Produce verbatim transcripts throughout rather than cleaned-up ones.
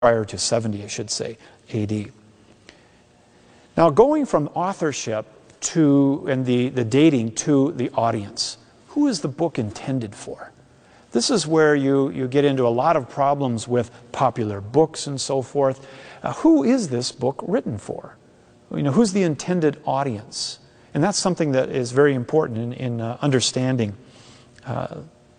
prior to seventy, I should say, A D. Now, going from authorship to, and the, the dating to the audience, who is the book intended for? This is where you, you get into a lot of problems with popular books and so forth. Uh, who is this book written for? You know, who's the intended audience? And that's something that is very important in, in uh, understanding uh,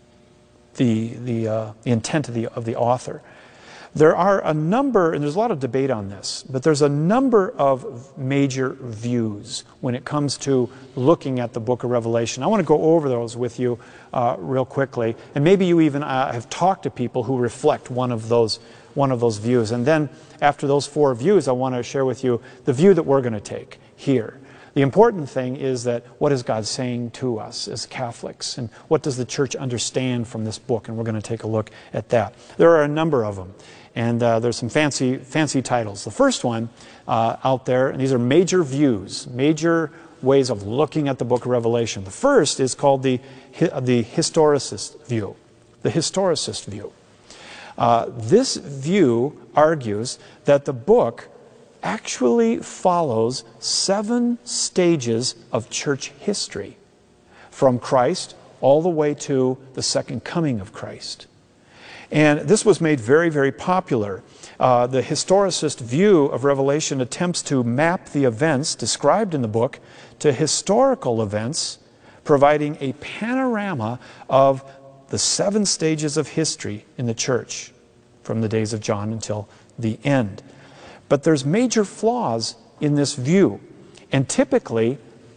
the, the, uh, the intent of the, of the author. There are a number, and there's a lot of debate on this, but there's a number of major views when it comes to looking at the book of Revelation. I want to go over those with you uh, real quickly, and maybe you even uh, have talked to people who reflect one of those one of those views. And then after those four views, I want to share with you the view that we're going to take here. The important thing is that what is God saying to us as Catholics, and what does the church understand from this book? And we're going to take a look at that. There are a number of them, and uh, there's some fancy, fancy titles. The first one uh, out there, and these are major views, major ways of looking at the book of Revelation. The first is called the, the historicist view. The historicist view. Uh, this view argues that the book actually follows seven stages of church history, from Christ all the way to the second coming of Christ. And this was made very, very popular. Uh, the historicist view of Revelation attempts to map the events described in the book to historical events, providing a panorama of the seven stages of history in the church, from the days of John until the end. But there's major flaws in this view, and typically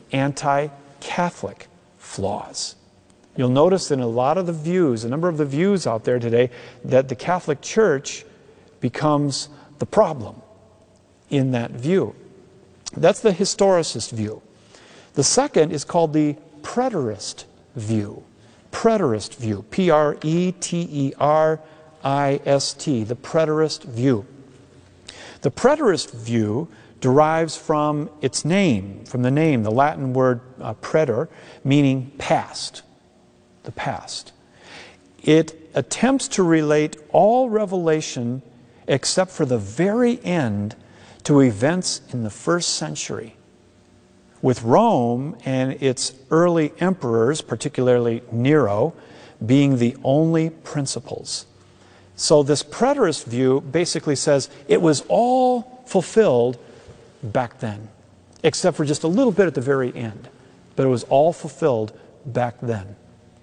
anti-Catholic flaws. You'll notice in a lot of the views, a number of the views out there today, that the Catholic Church becomes the problem in that view. That's the historicist view. The second is called the preterist view. Preterist view, P R E T E R I S T, the preterist view. The preterist view derives from its name, from the name, the Latin word uh, preter, meaning past, the past. It attempts to relate all revelation except for the very end to events in the first century, with Rome and its early emperors, particularly Nero, being the only principles. So this preterist view basically says it was all fulfilled back then, except for just a little bit at the very end. But it was all fulfilled back then.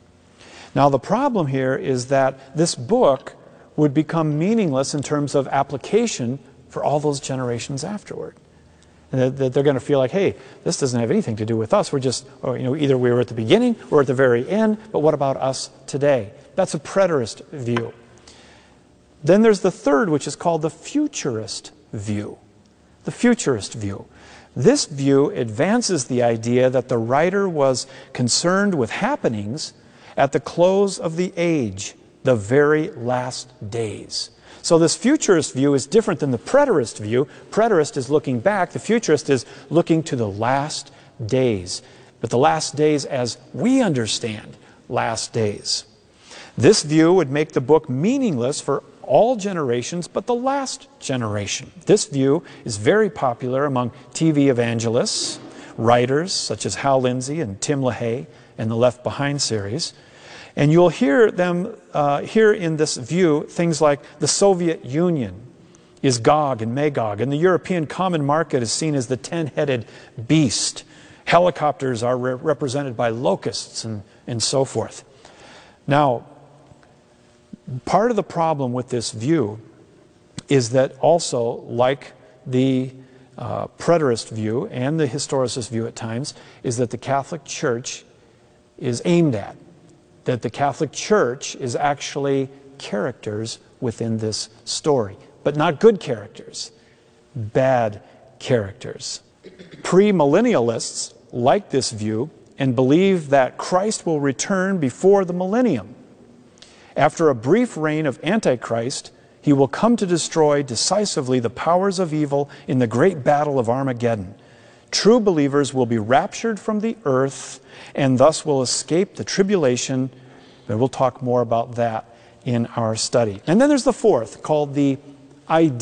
Now the problem here is that this book would become meaningless in terms of application for all those generations afterward. And that they're going to feel like, hey, this doesn't have anything to do with us. We're just, or, you know, either we were at the beginning or at the very end, but what about us today? That's a preterist view. Then there's the third, which is called the futurist view. The futurist view. This view advances the idea that the writer was concerned with happenings at the close of the age, the very last days. So this futurist view is different than the preterist view. Preterist is looking back. The futurist is looking to the last days. But the last days as we understand last days. This view would make the book meaningless for all generations but the last generation. This view is very popular among T V evangelists, writers such as Hal Lindsey and Tim LaHaye and the Left Behind series. And you'll hear them uh, hear in this view things like the Soviet Union is Gog and Magog, and the European common market is seen as the ten-headed beast. Helicopters are re represented by locusts and, and so forth. Now, part of the problem with this view is that also, like the uh, preterist view and the historicist view at times, is that the Catholic Church is aimed at. That the Catholic Church is actually characters within this story, but not good characters, bad characters. Premillennialists like this view and believe that Christ will return before the millennium. After a brief reign of Antichrist, he will come to destroy decisively the powers of evil in the great battle of Armageddon. True believers will be raptured from the earth and thus will escape the tribulation. But we'll talk more about that in our study. And then there's the fourth, called the idea